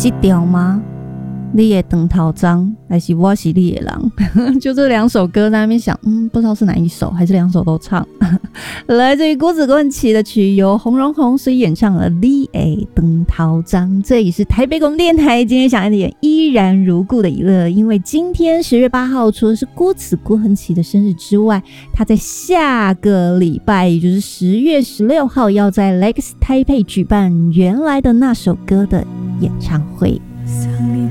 这条吗？你的长头鬃还是我是你的人？就这两首歌在那边想，不知道是哪一首，还是两首都唱。来自于郭子冠奇的曲，由洪荣宏所演唱的《你的长头鬃》。这里是台北广播电台，今天想来点依然如故的娱乐，因为今天10月8号，除了是郭恒奇的生日之外，他在下个礼拜，也就是10月16号，要在 Legacy Taipei 举办原来的那首歌的演唱会。